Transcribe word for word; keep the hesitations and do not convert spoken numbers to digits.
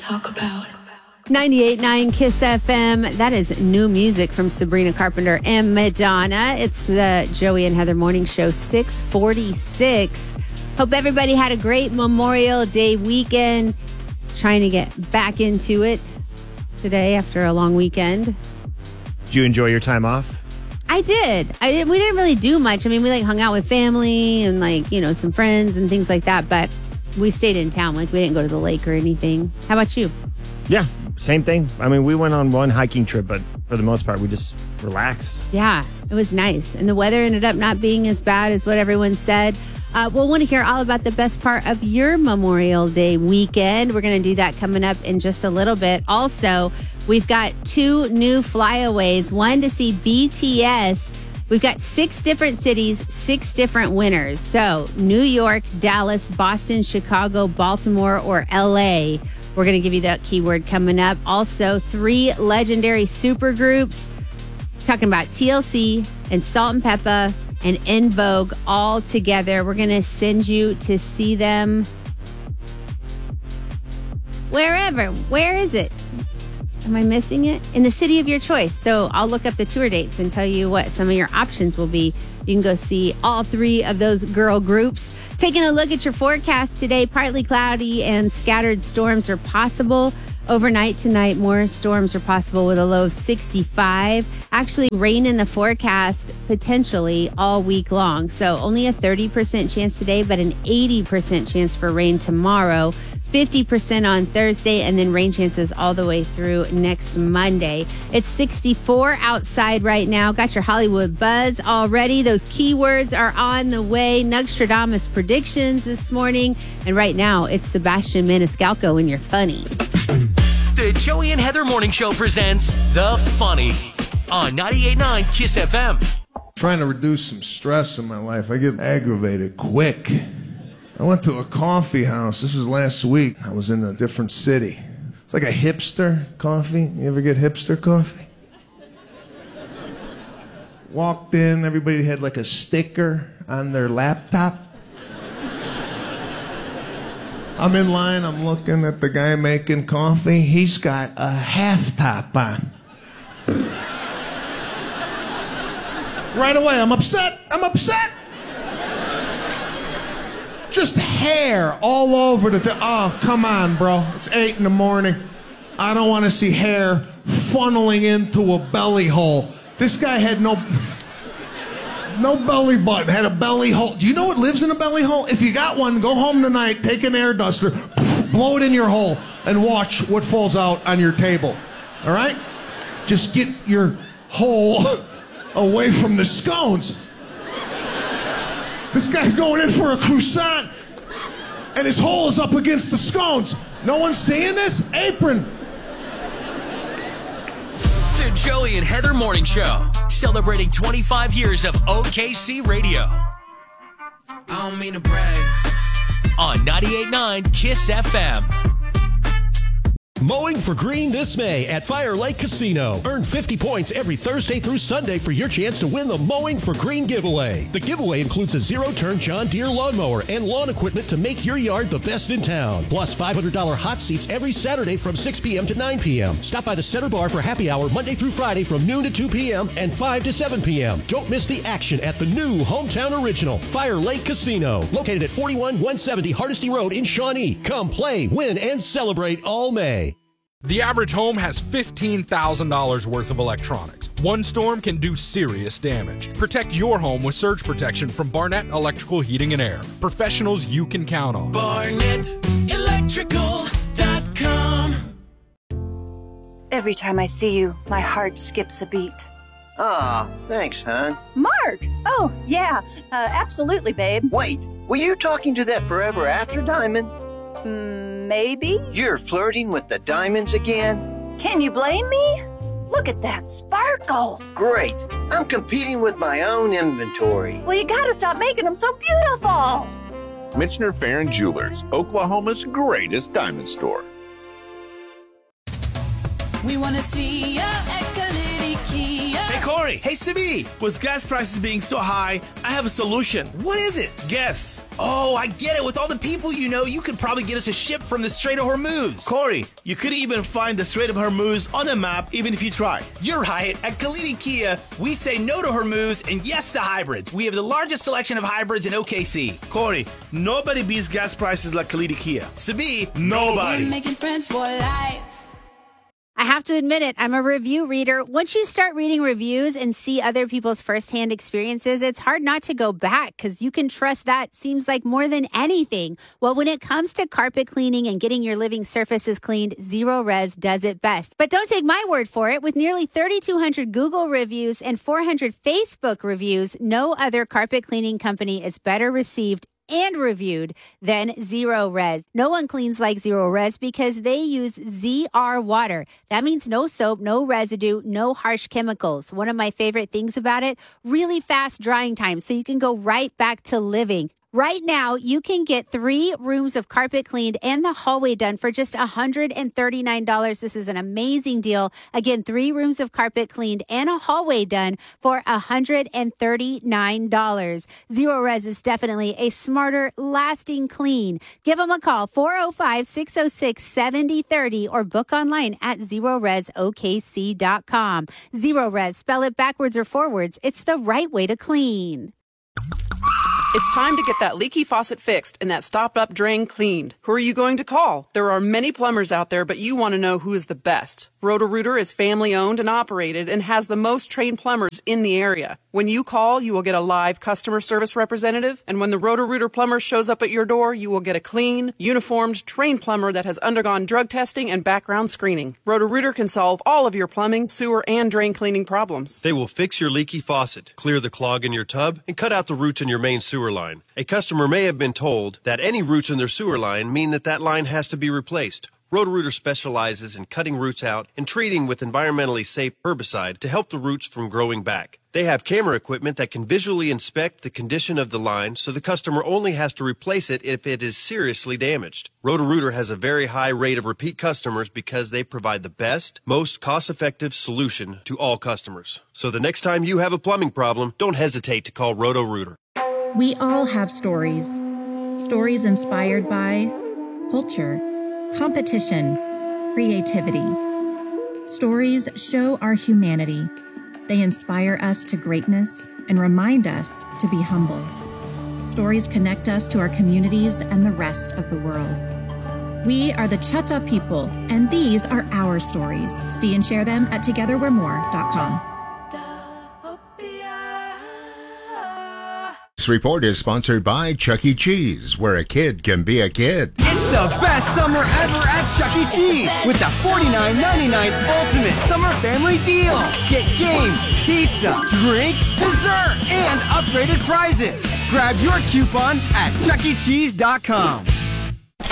talk about. ninety-eight point nine Kiss F M. That is new music from Sabrina Carpenter and Madonna. It's the Joey and Heather Morning Show, six forty-six. Hope everybody had a great Memorial Day weekend. Trying to get back into it today after a long weekend. Did you enjoy your time off? I did. I did. We didn't really do much. I mean, we like hung out with family and like, you know, some friends and things like that. But we stayed in town. Like we didn't go to the lake or anything. How about you? Yeah, same thing. I mean, we went on one hiking trip, but for the most part, we just relaxed. Yeah, it was nice. And the weather ended up not being as bad as what everyone said. Uh, we'll want to hear all about the best part of your Memorial Day weekend. We're going to do that coming up in just a little bit. Also, we've got two new flyaways, one to see B T S. We've got six different cities, six different winners. So New York, Dallas, Boston, Chicago, Baltimore, or L A. We're going to give you that keyword coming up. Also, three legendary supergroups, talking about T L C and Salt and Peppa and En Vogue all together. We're going to send you to see them wherever. Where is it? Am I missing it? In the city of your choice. So I'll look up the tour dates and tell you what some of your options will be. You can go see all three of those girl groups. Taking a look at your forecast today, partly cloudy and scattered storms are possible. Overnight tonight, more storms are possible with a low of sixty-five. Actually, rain in the forecast potentially all week long. So only a thirty percent chance today, but an eighty percent chance for rain tomorrow. fifty percent on Thursday, and then rain chances all the way through next Monday. It's sixty-four outside right now. Got your Hollywood buzz already. Those keywords are on the way. Nugstradamus predictions this morning. And right now, it's Sebastian Maniscalco and You're Funny. The Joey and Heather Morning Show presents The Funny on ninety-eight point nine Kiss F M. Trying to reduce some stress in my life. I get aggravated quick. I went to a coffee house. This was last week. I was in a different city. It's like a hipster coffee. You ever get hipster coffee? Walked in, everybody had like a sticker on their laptop. I'm in line, I'm looking at the guy making coffee. He's got a half top on. Right away, I'm upset. I'm upset. Just hair all over the... Th- oh, come on, bro. It's eight in the morning. I don't want to see hair funneling into a belly hole. This guy had no... No belly button, had a belly hole. Do you know what lives in a belly hole? If you got one, go home tonight, take an air duster, blow it in your hole, and watch what falls out on your table. All right? Just get your hole away from the scones. This guy's going in for a croissant, and his hole is up against the scones. No one's seeing this? Apron. The Joey and Heather Morning Show, celebrating twenty-five years of O K C radio. I don't mean to brag. On ninety-eight point nine Kiss F M. Mowing for green this May at Fire Lake Casino. Earn fifty points every Thursday through Sunday for your chance to win the Mowing for Green giveaway. The giveaway includes a zero-turn John Deere lawnmower and lawn equipment to make your yard the best in town. Plus five hundred dollars hot seats every Saturday from six p.m. to nine p.m. Stop by the Center Bar for happy hour Monday through Friday from noon to two p.m. and five to seven p.m. Don't miss the action at the new hometown original, Fire Lake Casino. Located at forty-one one seventy Hardesty Road in Shawnee. Come play, win, and celebrate all May. The average home has fifteen thousand dollars worth of electronics. One storm can do serious damage. Protect your home with surge protection from Barnett Electrical Heating and Air. Professionals you can count on. Barnett Electrical dot com. Every time I see you, my heart skips a beat. Aw, thanks, hon. Mark! Oh, yeah, uh, absolutely, babe. Wait, were you talking to that forever after diamond? Mm, maybe? You're flirting with the diamonds again? Can you blame me? Look at that sparkle. Great. I'm competing with my own inventory. Well, you gotta stop making them so beautiful. Michener Farron Jewelers, Oklahoma's greatest diamond store. We want to see ya at Kalidi Kia. Hey, Corey. Corey. Hey, Sibi. With gas prices being so high, I have a solution. What is it? Guess. Oh, I get it. With all the people you know, you could probably get us a ship from the Strait of Hormuz. Corey, you could even find the Strait of Hormuz on a map, even if you try. You're right. At Kalidi Kia, we say no to Hormuz and yes to hybrids. We have the largest selection of hybrids in O K C. Corey, nobody beats gas prices like Kalidi Kia. Sabi, nobody. We're making friends for life. I have to admit it, I'm a review reader. Once you start reading reviews and see other people's firsthand experiences, it's hard not to go back because you can trust that seems like more than anything. Well, when it comes to carpet cleaning and getting your living surfaces cleaned, Zero Res does it best. But don't take my word for it. With nearly thirty-two hundred Google reviews and four hundred Facebook reviews, no other carpet cleaning company is better received and reviewed than Zero Res. No one cleans like Zero Res because they use Z R water. That means no soap, no residue, no harsh chemicals. One of my favorite things about it, really fast drying time so you can go right back to living. Right now, you can get three rooms of carpet cleaned and the hallway done for just one hundred thirty-nine dollars. This is an amazing deal. Again, three rooms of carpet cleaned and a hallway done for one hundred thirty-nine dollars. Zero Res is definitely a smarter, lasting clean. Give them a call, four oh five, six oh six, seven oh three oh, or book online at zero res o k c dot com. Zero Res, spell it backwards or forwards. It's the right way to clean. It's time to get that leaky faucet fixed and that stopped-up drain cleaned. Who are you going to call? There are many plumbers out there, but you want to know who is the best. Roto-Rooter is family-owned and operated and has the most trained plumbers in the area. When you call, you will get a live customer service representative, and when the Roto-Rooter plumber shows up at your door, you will get a clean, uniformed, trained plumber that has undergone drug testing and background screening. Roto-Rooter can solve all of your plumbing, sewer, and drain cleaning problems. They will fix your leaky faucet, clear the clog in your tub, and cut out the roots in your main sewer line. A customer may have been told that any roots in their sewer line mean that that line has to be replaced. Roto-Rooter specializes in cutting roots out and treating with environmentally safe herbicide to help the roots from growing back. They have camera equipment that can visually inspect the condition of the line so the customer only has to replace it if it is seriously damaged. Roto-Rooter has a very high rate of repeat customers because they provide the best, most cost-effective solution to all customers. So the next time you have a plumbing problem, don't hesitate to call Roto-Rooter. We all have stories. Stories inspired by culture, competition, creativity. Stories show our humanity. They inspire us to greatness and remind us to be humble. Stories connect us to our communities and the rest of the world. We are the Chutta people, and these are our stories. See and share them at together we're more dot com. This report is sponsored by Chuck E. Cheese, where a kid can be a kid. It's the best summer ever at Chuck E. Cheese with the forty-nine ninety-nine Ultimate Summer Family Deal. Get games, pizza, drinks, dessert, and upgraded prizes. Grab your coupon at chuck e cheese dot com.